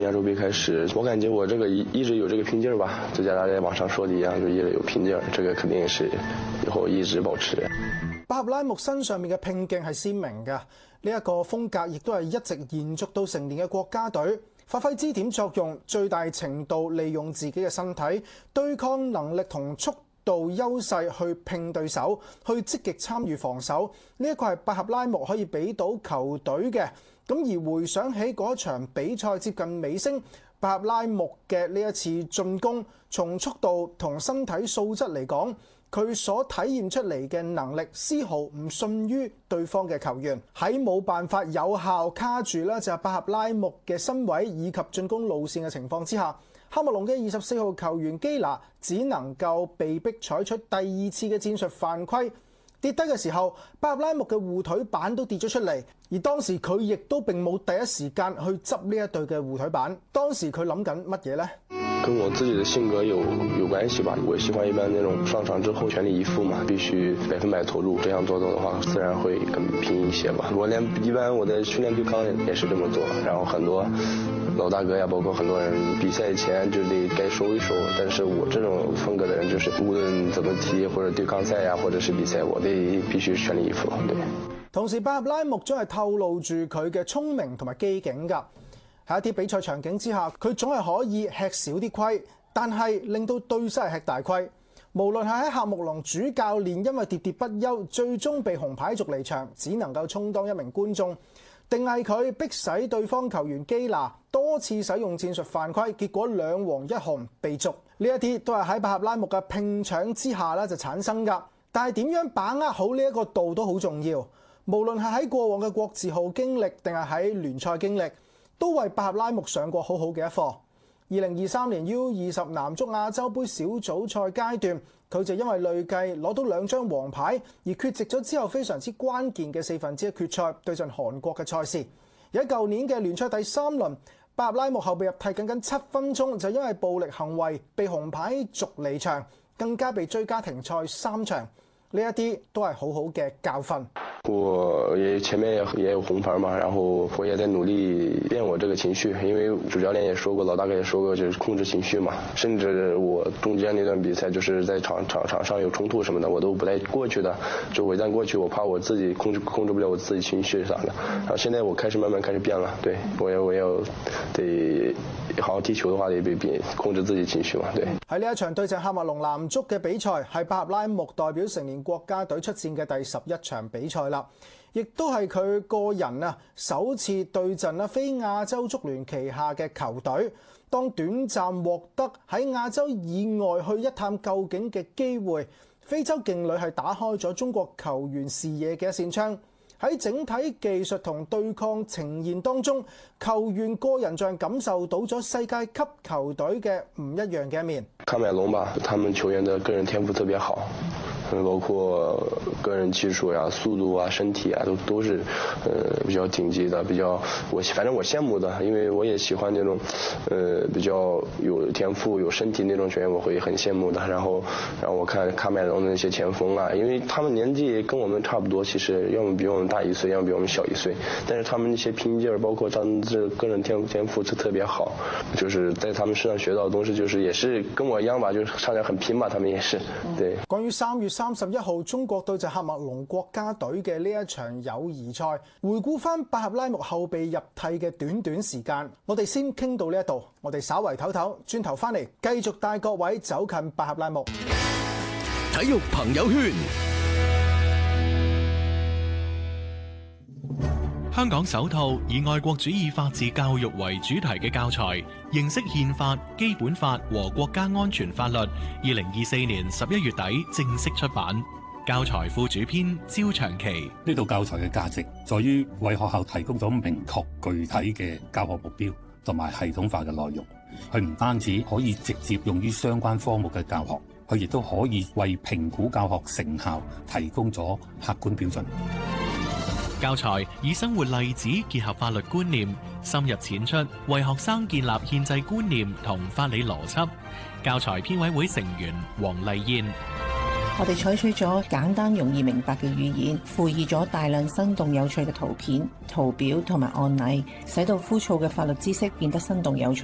亚洲杯開始，我感覺我這個一直有這個拼勁吧，就像大家網上說的一樣，就一直有拼勁，這個肯定是以後一直保持。 巴赫拉木身上面嘅拼勁係鮮明嘅，呢一個風格亦都係一直延續到成年嘅國家隊，發揮支點作用，最大程度利用自己嘅身體對抗能力同速度優勢去拼對手，去積極參與防守。呢一個係巴赫拉木可以俾到球隊嘅。咁而回想起嗰場比賽接近尾聲，巴赫拉木嘅呢一次進攻，從速度同身體素質嚟講，佢所體現出嚟嘅能力絲毫唔遜於對方嘅球員。喺冇辦法有效卡住啦，就係巴赫拉木嘅身位以及進攻路線嘅情況之下，喀麥隆嘅24號球員基拿只能夠被迫採取第二次嘅戰術犯規。跌低嘅時候，巴赫拉木嘅護腿板都跌咗出嚟，而當時佢亦都並冇第一時間去執呢一對嘅護腿板。當時佢諗緊乜嘢呢？ 跟我自己的性格有關係吧。我喜歡一般那種上場之後全力以赴嘛，必須100%投入，這樣做的話自然會更拼一些吧。一般我在訓練對抗也是這麼做，然後很多老大哥呀，包括很多人比賽前就得該收一收，但是我這種風格的人就是無論怎麼踢或者對抗賽呀，或者是比賽，我得必須全力以赴。對。 同時巴赫拉木將係透露住佢嘅聰明同埋機警㗎。喺一啲比賽場景之下，佢總係可以吃少啲虧，但係令到對手係吃大虧。無論係喺喀麥隆主教練因為喋喋不休，最終被紅牌逐離場，只能夠充當一名觀眾，定係佢迫使對方球員基拿多次使用戰術犯規，結果2黃1紅被逐。呢一啲都係喺巴赫拉木嘅拼搶之下咧就產生㗎。但係點樣把握好呢一個度都好重要。無論係喺過往嘅國字號經歷，定係喺聯賽經歷，都為巴赫拉木上過好好嘅一課。2023年 U20 男足亞洲杯小組賽階段，佢就因為累計攞到2張黃牌而缺席咗之後非常之關鍵嘅1/4決賽對陣韓國嘅賽事。而喺舊年嘅聯賽第3輪，巴赫拉木後備入替僅7分鐘就因為暴力行為被紅牌逐離場，更加被追加停賽3場。呢一啲都係好好嘅教訓。 我也前面也有紅牌嘛，然後我也在努力變我這個情緒，因為主教練也說過，老大哥也說過，就是控制情緒嘛。甚至我中間那段比賽，就是在場上有衝突什麼的，我都不帶過去的，就我一旦過去，我怕我自己控制不了我自己情緒啥的。然後現在我慢慢開始變了，對，我要得好好踢球的話，得變控制自己情緒嘛，對。 喺呢一場對陣喀麥隆男足嘅比賽，係巴赫拉木代表成年國家隊出戰嘅第11場比賽啦，亦都係佢個人首次對陣非亞洲足聯旗下嘅球隊。當短暫獲得喺亞洲以外去一探究竟嘅機會，非洲勁旅係打開咗中國球員視野嘅一扇窗。喺整體技術同對抗呈現當中，球員個人像感受到咗世界級球隊嘅唔一樣嘅一面。 喀麥隆吧，他們球員的個人天賦特別好，包括個人技術呀、速度啊、身體啊，都是比較頂級的，反正我羨慕的，因為我也喜歡那種比較有天賦、有身體那種球員，我會很羨慕的。然後我看喀麥隆的那些前鋒啊，因為他們年紀跟我們差不多，其實要麼比我們大1歲，要麼比我們小1歲，但是他們那些拼勁，包括他們這個人天賦是特別好，就是在他們身上學到的東西，就是也是跟我一樣吧，就是上來很拼吧，他們也是。對。關於3月31號中國對陣喀麥隆國家隊嘅呢一場友誼賽，回顧翻巴赫拉木後備入替嘅短時間，我哋先傾到呢一度，我哋稍為唞唞，轉頭翻嚟繼續帶各位走近巴赫拉木。 體育朋友圈。香港首套以愛國主義法治教育為主題嘅教材《認識憲法、基本法和國家安全法律》，2024年11月底正式出版。教材副主編焦長期。 呢套教材嘅價值在於為學校提供咗明確具體嘅教學目標同埋系統化嘅內容。佢唔單止可以直接用於相關科目嘅教學，佢亦都可以為評估教學成效提供咗客觀標準。 教材以生活例子結合法律觀念，深入淺出，為學生建立憲制觀念同法理邏輯。教材編委會成員黃麗燕。 我哋採取咗簡單容易明白嘅語言，附以咗大量生動有趣嘅圖片、圖表同埋案例，使到枯燥嘅法律知識變得生動有趣。